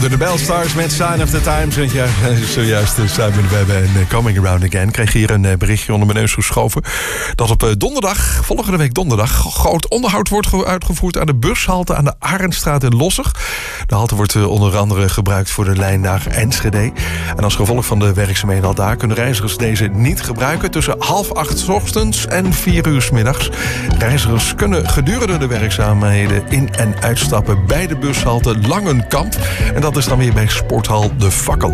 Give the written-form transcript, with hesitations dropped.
hoorde de Bellstars met Sign of the Times. En ja, zojuist Simon Webbe en Coming Around Again. Ik kreeg hier een berichtje onder mijn neus geschoven dat op donderdag, volgende week donderdag, groot onderhoud wordt uitgevoerd aan de bushalte aan de Arendstraat in Losser. De halte wordt onder andere gebruikt voor de lijn naar Enschede. En als gevolg van de werkzaamheden al daar kunnen reizigers deze niet gebruiken tussen 7:30 's ochtends en 4 uur 's middags. Reizigers kunnen gedurende de werkzaamheden in- en uitstappen bij de bushalte Langenkamp. En dat is dan weer bij Sporthal De Fakkel.